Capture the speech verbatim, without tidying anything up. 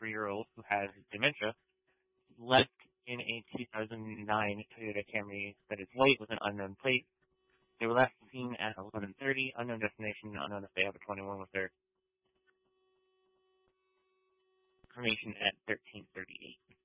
twenty-three-year-old who has dementia, left in a two thousand nine Toyota Camry that is white with an unknown plate. They were last seen at eleven thirty, unknown destination, unknown if they have a twenty-one with their information at thirteen thirty-eight.